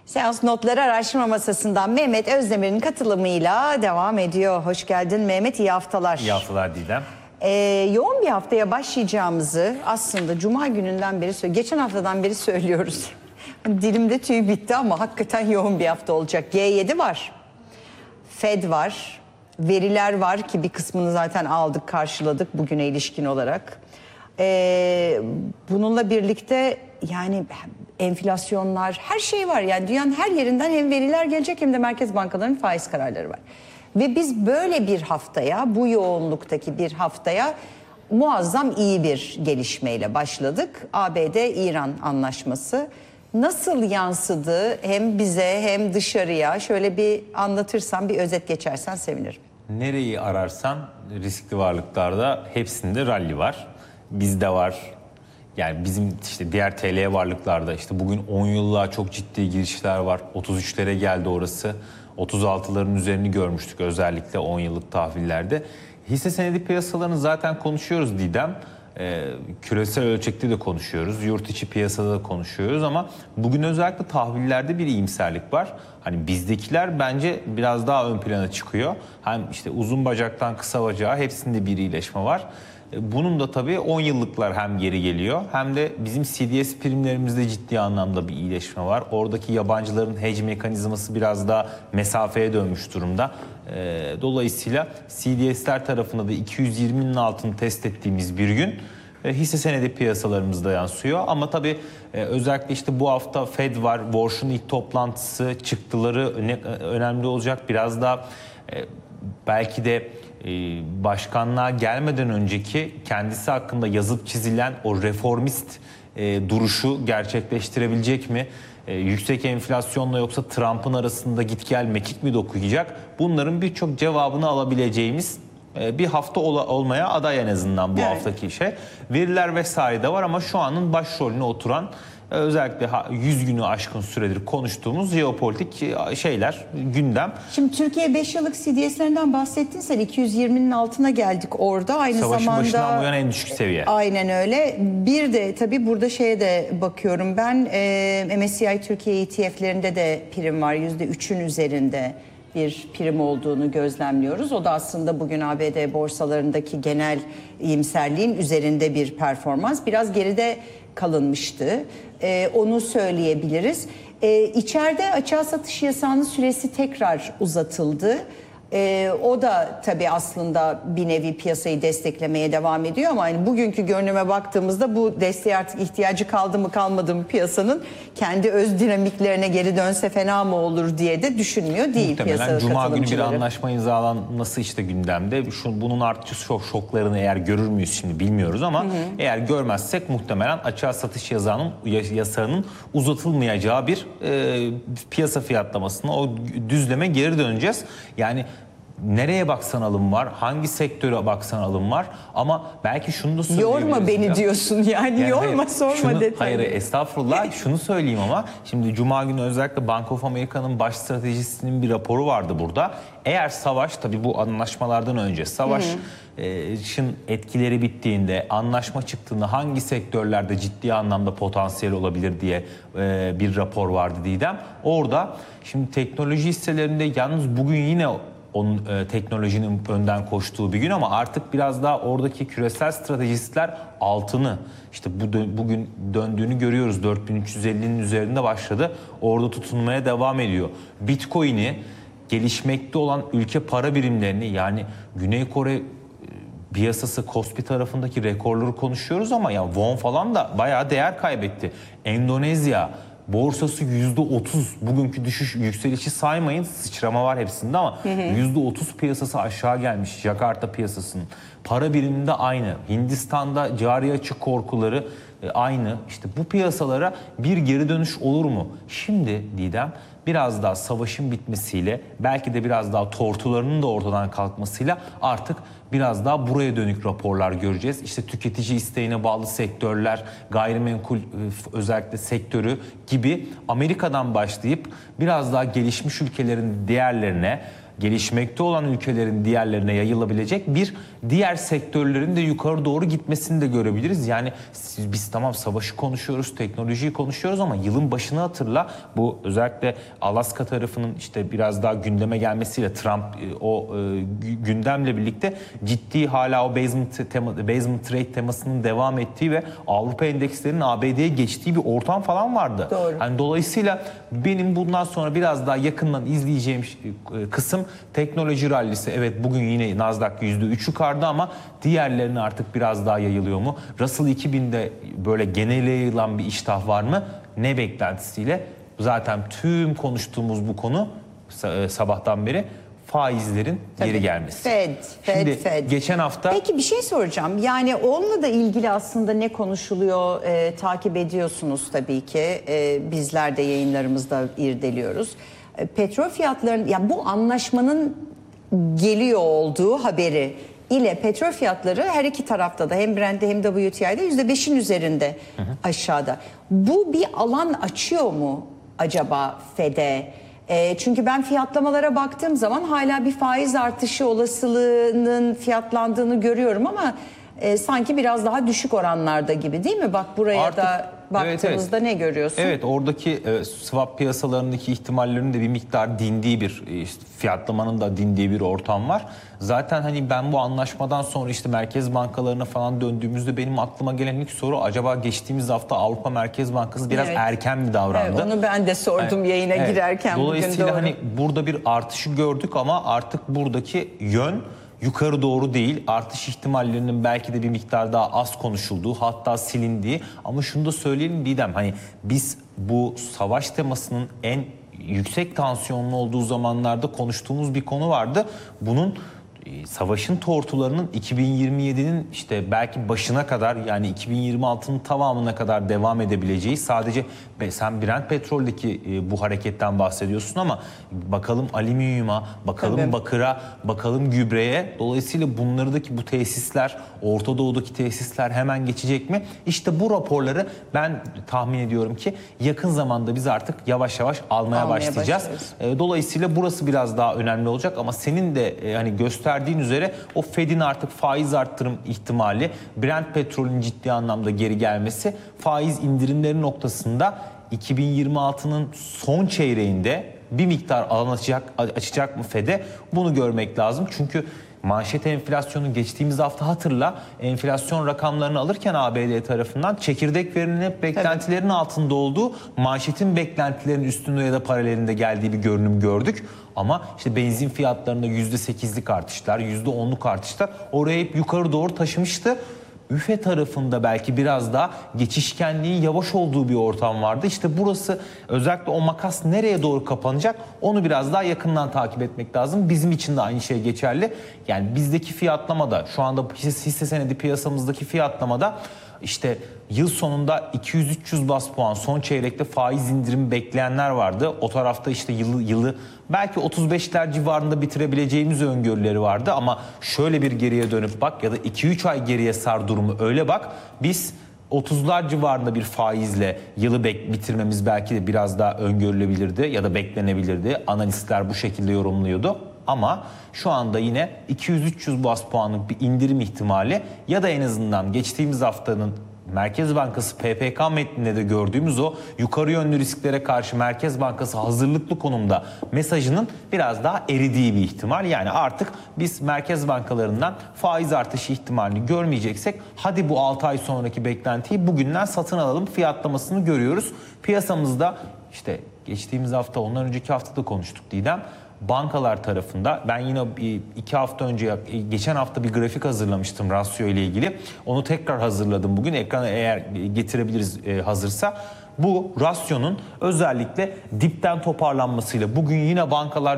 Seans Notları Araştırma Masası'ndan Mehmet Özdemir'in katılımıyla devam ediyor. Hoş geldin Mehmet, iyi haftalar. İyi haftalar Didem. Yoğun bir haftaya başlayacağımızı aslında Cuma gününden beri, geçen haftadan beri söylüyoruz. Dilimde tüy bitti ama hakikaten yoğun bir hafta olacak. G7 var, Fed var, veriler var ki bir kısmını zaten aldık, karşıladık bugüne ilişkin olarak. Bununla birlikte yani enflasyonlar, her şey var. Yani dünyanın her yerinden hem veriler gelecek hem de merkez bankalarının faiz kararları var. Ve biz böyle bir haftaya, bu yoğunluktaki bir haftaya muazzam iyi bir gelişmeyle başladık. ABD-İran anlaşması nasıl yansıdı hem bize hem dışarıya, şöyle bir anlatırsan, bir özet geçersen sevinirim. Nereyi ararsan riskli varlıklarda hepsinde rally var. Bizde var. Yani bizim işte diğer TL varlıklarda işte bugün 10 yıllığa çok ciddi girişler var. 33'lere geldi orası. 36'ların üzerini görmüştük özellikle 10 yıllık tahvillerde. Hisse senedi piyasalarını zaten konuşuyoruz Didem. Küresel ölçekte de konuşuyoruz. Yurt içi piyasada da konuşuyoruz ama bugün özellikle tahvillerde bir iyimserlik var. Hani bizdekiler bence biraz daha ön plana çıkıyor. Hem işte uzun bacaktan kısa bacağa hepsinde bir iyileşme var. Bunun da tabii 10 yıllıklar hem geri geliyor hem de bizim CDS primlerimizde ciddi anlamda bir iyileşme var. Oradaki yabancıların hedge mekanizması biraz daha mesafeye dönmüş durumda. Dolayısıyla CDS'ler tarafında da 220'nin altını test ettiğimiz bir gün hisse senedi piyasalarımızda yansıyor. Ama tabii özellikle işte bu hafta Fed var, Warsh'un ilk toplantısı, çıktıları önemli olacak. Biraz daha belki de başkanlığa gelmeden önceki kendisi hakkında yazıp çizilen o reformist duruşu gerçekleştirebilecek mi? Yüksek enflasyonla yoksa Trump'ın arasında git gel mekik mi dokuyacak? Bunların birçok cevabını alabileceğimiz bir hafta olmaya aday en azından bu haftaki şey. Veriler vesaire de var ama şu anın başrolüne oturan özellikle 100 günü aşkın süredir konuştuğumuz jeopolitik şeyler, gündem. Şimdi Türkiye 5 yıllık CDS'lerinden bahsettin sen, 220'nin altına geldik orada. Aynı Savaşın zamanda başından bu yana en düşük seviye. Aynen öyle. Bir de tabii burada şeye de bakıyorum ben, MSCI Türkiye ETF'lerinde de prim var, %3'ün üzerinde bir prim olduğunu gözlemliyoruz. O da aslında bugün ABD borsalarındaki genel iyimserliğin üzerinde bir performans. Biraz geride kalınmıştı. Onu söyleyebiliriz. İçeride açığa satış yasağının süresi tekrar uzatıldı. O da tabii aslında bir nevi piyasayı desteklemeye devam ediyor ama hani bugünkü görünüme baktığımızda bu desteğe artık ihtiyacı kaldı mı kalmadı mı piyasanın kendi öz dinamiklerine geri dönse fena mı olur diye de düşünmüyor değil piyasa katılımcıları. Cuma günü bir katılımcıları. anlaşma imzalanması işte gündemde. Bunun artçı şoklarını eğer görür müyüz şimdi bilmiyoruz ama eğer görmezsek muhtemelen açığa satış yasağının uzatılmayacağı bir piyasa fiyatlamasına, o düzleme geri döneceğiz. Yani nereye baksan alım var, hangi sektöre baksan alım var ama belki şunu da söyleyebiliriz. Yorma beni diyorsun yani yorma, hayır, sorma detaylı. Hayır estağfurullah şunu söyleyeyim ama şimdi Cuma günü özellikle Bank of America'nın baş stratejisinin bir raporu vardı burada. Eğer savaş, tabii bu anlaşmalardan önce savaşın etkileri bittiğinde, anlaşma çıktığında hangi sektörlerde ciddi anlamda potansiyel olabilir diye bir rapor vardı Didem. Orada şimdi teknoloji hisselerinde yalnız bugün yine onun teknolojinin önden koştuğu bir gün ama artık biraz daha oradaki küresel stratejistler altını işte bugün döndüğünü görüyoruz. 4350'nin üzerinde başladı. Orada tutunmaya devam ediyor. Bitcoin'i, gelişmekte olan ülke para birimlerini, yani Güney Kore piyasası KOSPI tarafındaki rekorları konuşuyoruz ama ya won falan da bayağı değer kaybetti. Endonezya borsası %30, bugünkü yükselişi saymayın, sıçrama var hepsinde ama %30 piyasası aşağı gelmiş. Jakarta piyasasının para biriminde aynı. Hindistan'da cari açık korkuları aynı. İşte bu piyasalara bir geri dönüş olur mu? Şimdi Didem biraz daha savaşın bitmesiyle, belki de biraz daha tortularının da ortadan kalkmasıyla artık biraz daha buraya dönük raporlar göreceğiz. İşte tüketici isteğine bağlı sektörler, gayrimenkul özellikle sektörü gibi Amerika'dan başlayıp biraz daha gelişmiş ülkelerin diğerlerine, gelişmekte olan ülkelerin diğerlerine yayılabilecek bir diğer sektörlerin de yukarı doğru gitmesini de görebiliriz. Yani biz tamam savaşı konuşuyoruz, teknolojiyi konuşuyoruz ama yılın başını hatırla, bu özellikle Alaska tarafının işte biraz daha gündeme gelmesiyle Trump gündemle birlikte ciddi hala o basement trade temasının devam ettiği ve Avrupa endekslerinin ABD'ye geçtiği bir ortam falan vardı. Doğru. Yani dolayısıyla benim bundan sonra biraz daha yakından izleyeceğim kısım teknoloji rallisi. Evet, bugün yine Nasdaq %3 yukarıda ama diğerlerine artık biraz daha yayılıyor mu? Russell 2000'de böyle genele yayılan bir iştah var mı? Ne beklentisiyle? Zaten tüm konuştuğumuz bu konu sabahtan beri faizlerin geri gelmesi. Fed. Geçen hafta... Peki bir şey soracağım. Yani onunla da ilgili aslında ne konuşuluyor takip ediyorsunuz tabii ki. Bizler de yayınlarımızda irdeliyoruz. Petrol fiyatlarının, yani bu anlaşmanın geliyor olduğu haberi ile petrol fiyatları her iki tarafta da hem Brent'te hem WTI'de %5'in üzerinde aşağıda. Bu bir alan açıyor mu acaba Fed'e? Çünkü ben fiyatlamalara baktığım zaman hala bir faiz artışı olasılığının fiyatlandığını görüyorum ama sanki biraz daha düşük oranlarda gibi, değil mi? Bak buraya artık, da baktığımızda evet. Ne görüyorsun? Evet, oradaki swap piyasalarındaki ihtimallerin de bir miktar dindiği bir fiyatlamanın da dindiği bir ortam var. Zaten hani ben bu anlaşmadan sonra işte merkez bankalarına falan döndüğümüzde benim aklıma gelen ilk soru, acaba geçtiğimiz hafta Avrupa Merkez Bankası biraz erken mi davrandı? Evet, onu ben de sordum yayına girerken. Dolayısıyla bugün hani burada bir artışı gördük ama artık buradaki yön yukarı doğru değil. Artış ihtimallerinin belki de bir miktar daha az konuşulduğu, hatta silindiği. Ama şunu da söyleyelim Didem, hani biz bu savaş temasının en yüksek tansiyonlu olduğu zamanlarda konuştuğumuz bir konu vardı. Bunun savaşın tortularının 2027'nin işte belki başına kadar, yani 2026'nın tamamına kadar devam edebileceği, sadece sen Brent petroldeki bu hareketten bahsediyorsun ama bakalım alüminyuma, bakalım tabii bakıra, bakalım gübreye. Dolayısıyla bunlardaki bu tesisler, Orta Doğu'daki tesisler hemen geçecek mi? İşte bu raporları ben tahmin ediyorum ki yakın zamanda biz artık yavaş yavaş almaya başlayacağız. Dolayısıyla burası biraz daha önemli olacak ama senin de hani gösterdiğin üzere o Fed'in artık faiz arttırım ihtimali, Brent petrolün ciddi anlamda geri gelmesi, faiz indirimleri noktasında 2026'nın son çeyreğinde bir miktar alan açacak mı Fed'e, bunu görmek lazım. Çünkü manşet enflasyonu geçtiğimiz hafta hatırla, enflasyon rakamlarını alırken ABD tarafından çekirdek verinin hep beklentilerin altında olduğu, manşetin beklentilerin üstünde ya da paralelinde geldiği bir görünüm gördük. Ama işte benzin fiyatlarında %8'lik artışlar, %10'luk artışlar oraya hep yukarı doğru taşımıştı. Üfe tarafında belki biraz daha geçişkenliğin yavaş olduğu bir ortam vardı. İşte burası, özellikle o makas nereye doğru kapanacak, onu biraz daha yakından takip etmek lazım. Bizim için de aynı şey geçerli. Yani bizdeki fiyatlamada, şu anda hisse senedi piyasamızdaki fiyatlamada işte yıl sonunda 200-300 bas puan son çeyrekte faiz indirimi bekleyenler vardı. O tarafta işte yılı belki 35'ler civarında bitirebileceğimiz öngörüleri vardı ama şöyle bir geriye dönüp bak ya da 2-3 ay geriye sar durumu öyle bak. Biz 30'lar civarında bir faizle yılı bitirmemiz belki de biraz daha öngörülebilirdi ya da beklenebilirdi. Analistler bu şekilde yorumluyordu. Ama şu anda yine 200-300 bas puanlık bir indirim ihtimali ya da en azından geçtiğimiz haftanın Merkez Bankası PPK metninde de gördüğümüz o yukarı yönlü risklere karşı Merkez Bankası hazırlıklı konumda mesajının biraz daha eridiği bir ihtimal. Yani artık biz merkez bankalarından faiz artışı ihtimalini görmeyeceksek hadi bu 6 ay sonraki beklentiyi bugünden satın alalım fiyatlamasını görüyoruz. Piyasamızda işte geçtiğimiz hafta, ondan önceki hafta da konuştuk Didem. Bankalar tarafında ben yine 2 hafta önce, geçen hafta bir grafik hazırlamıştım rasyo ile ilgili. Onu tekrar hazırladım bugün. Ekrana eğer getirebiliriz hazırsa. Bu rasyonun özellikle dipten toparlanmasıyla bugün yine bankalar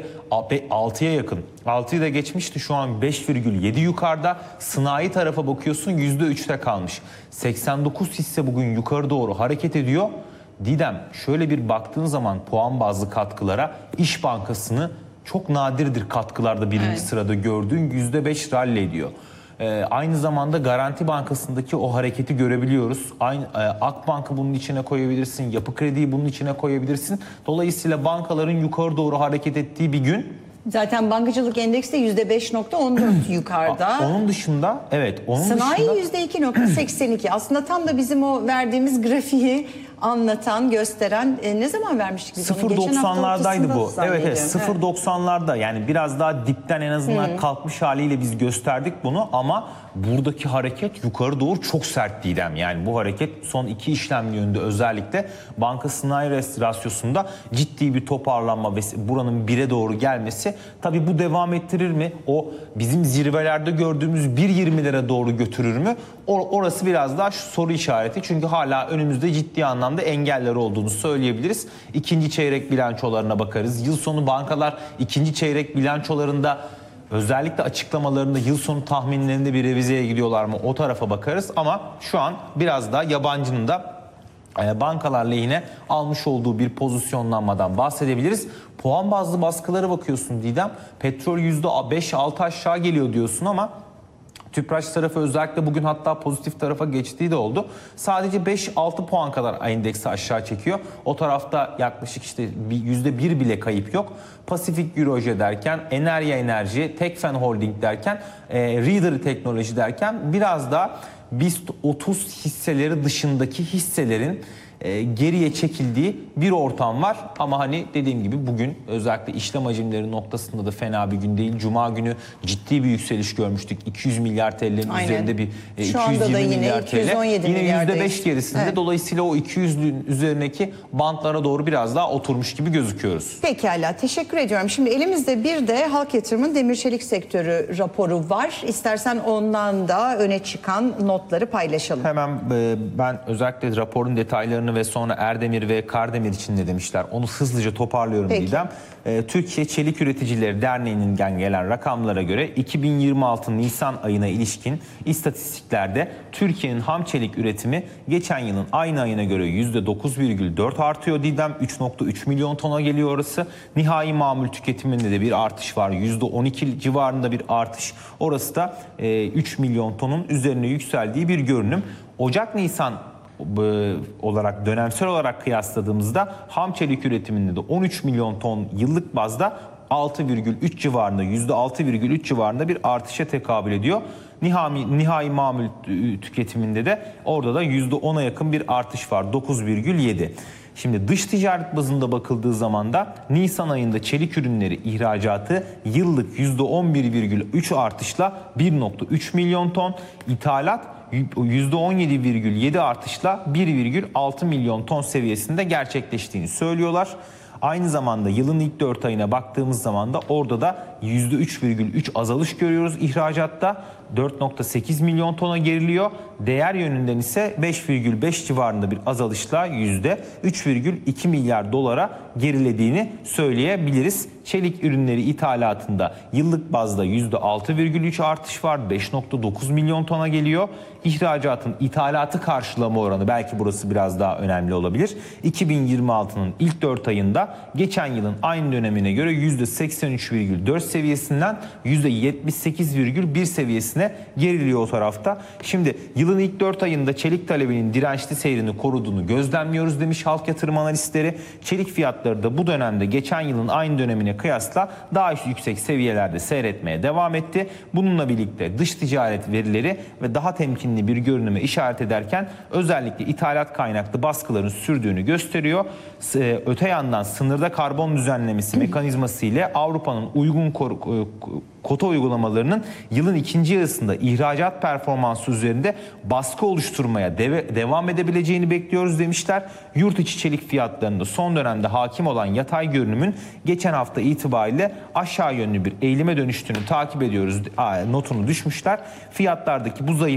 %6'ya yakın. 6'yı da geçmişti, şu an 5,7 yukarıda. Sanayi tarafa bakıyorsun %3'te kalmış. 89 hisse bugün yukarı doğru hareket ediyor. Didem, şöyle bir baktığın zaman puan bazlı katkılara İş Bankası'nı çok nadirdir katkılarda birinci sırada gördüğün %5 rally ediyor. Aynı zamanda Garanti Bankası'ndaki o hareketi görebiliyoruz. Akbank'ı bunun içine koyabilirsin, Yapı Kredi'yi bunun içine koyabilirsin. Dolayısıyla bankaların yukarı doğru hareket ettiği bir gün Zaten bankacılık endeksi de %5.14 yukarıda. Onun dışında Sanayi %2.82. Aslında tam da bizim o verdiğimiz grafiği anlatan, gösteren ne zaman vermiştik biz onu? Geçen hafta 0.90'lardaydı bu. zannediyorum. Evet 0.90'larda yani biraz daha dipten en azından kalkmış haliyle biz gösterdik bunu ama buradaki hareket yukarı doğru çok sert Didem. Yani bu hareket son 2 işlem yönünde özellikle banka sanayi rasyosunda ciddi bir toparlanma ve buranın 1'e doğru gelmesi tabii bu devam ettirir mi? O bizim zirvelerde gördüğümüz 1.20'lere doğru götürür mü? Orası biraz daha şu soru işareti. Çünkü hala önümüzde ciddi anlamda engeller olduğunu söyleyebiliriz. İkinci çeyrek bilançolarına bakarız. Yıl sonu bankalar ikinci çeyrek bilançolarında özellikle açıklamalarında yıl sonu tahminlerinde bir revizeye gidiyorlar mı? O tarafa bakarız ama şu an biraz daha yabancının da bankalar lehine almış olduğu bir pozisyonlanmadan bahsedebiliriz. Puan bazlı baskılara bakıyorsun Didem. Petrol %5-6 aşağı geliyor diyorsun ama Tüpraş tarafı özellikle bugün hatta pozitif tarafa geçtiği de oldu. Sadece 5-6 puan kadar endeksi aşağı çekiyor. O tarafta yaklaşık işte %1 bile kayıp yok. Pasifik Euroje derken, Enerji, Tekfen Holding derken, Reader Teknoloji derken biraz daha BIST 30 hisseleri dışındaki hisselerin geriye çekildiği bir ortam var. Ama hani dediğim gibi bugün özellikle işlem hacimleri noktasında da fena bir gün değil. Cuma günü ciddi bir yükseliş görmüştük. 200 milyar TL'nin üzerinde bir 220 milyar TL. Yine %5 gerisinde. Evet. Dolayısıyla o 200'lüğün üzerindeki bantlara doğru biraz daha oturmuş gibi gözüküyoruz. Pekala, teşekkür ediyorum. Şimdi elimizde bir de Halk Yatırım'ın demir çelik sektörü raporu var. İstersen ondan da öne çıkan notları paylaşalım. Hemen ben özellikle raporun detaylarını ve sonra Erdemir ve Kardemir için ne demişler onu hızlıca toparlıyorum Didem. Türkiye Çelik Üreticileri Derneği'nden gelen rakamlara göre 2026 Nisan ayına ilişkin istatistiklerde Türkiye'nin ham çelik üretimi geçen yılın aynı ayına göre %9,4 artıyor Didem. 3,3 milyon tona geliyor orası. Nihai mamul tüketiminde de bir artış var. %12 civarında bir artış. Orası da 3 milyon tonun üzerine yükseldiği bir görünüm. Ocak-Nisan olarak dönemsel olarak kıyasladığımızda ham çelik üretiminde de 13 milyon ton yıllık bazda 6,3 civarında %6,3 civarında bir artışa tekabül ediyor. Nihai mamul tüketiminde de orada da %10'a yakın bir artış var 9,7. Şimdi dış ticaret bazında bakıldığı zaman da Nisan ayında çelik ürünleri ihracatı yıllık %11,3 artışla 1,3 milyon ton, ithalat %17,7 artışla 1,6 milyon ton seviyesinde gerçekleştiğini söylüyorlar. Aynı zamanda yılın ilk 4 ayına baktığımız zaman da orada da %3,3 azalış görüyoruz ihracatta. 4,8 milyon tona geriliyor. Değer yönünden ise 5,5 civarında bir azalışla %3,2 milyar dolara gerilediğini söyleyebiliriz. Çelik ürünleri ithalatında yıllık bazda %6,3 artış var. 5,9 milyon tona geliyor. İhracatın ithalatı karşılama oranı belki burası biraz daha önemli olabilir. 2026'nın ilk 4 ayında geçen yılın aynı dönemine göre %83,4 seviyesinden %78,1 seviyesine geriliyor o tarafta. Şimdi yılın ilk 4 ayında çelik talebinin dirençli seyrini koruduğunu gözlemliyoruz demiş Halk Yatırım analistleri. Çelik fiyatları da bu dönemde geçen yılın aynı dönemine kıyasla daha yüksek seviyelerde seyretmeye devam etti. Bununla birlikte dış ticaret verileri ve daha temkinli bir görünüme işaret ederken özellikle ithalat kaynaklı baskıların sürdüğünü gösteriyor. Öte yandan sınırda karbon düzenlemesi mekanizması ile Avrupa'nın uygun kota uygulamalarının yılın ikinci yarısında ihracat performansı üzerinde baskı oluşturmaya devam edebileceğini bekliyoruz demişler. Yurt içi çelik fiyatlarında son dönemde hakim olan yatay görünümün geçen hafta itibariyle aşağı yönlü bir eğilime dönüştüğünü takip ediyoruz notunu düşmüşler. Fiyatlardaki bu zayıf